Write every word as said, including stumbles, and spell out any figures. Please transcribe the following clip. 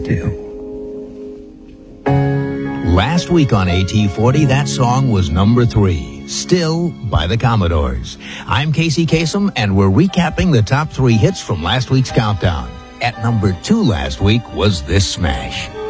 Still. Last week on A T forty, that song was number three, Still by the Commodores. I'm Casey Kasem, and we're recapping the top three hits from last week's countdown. At number two last week was this smash.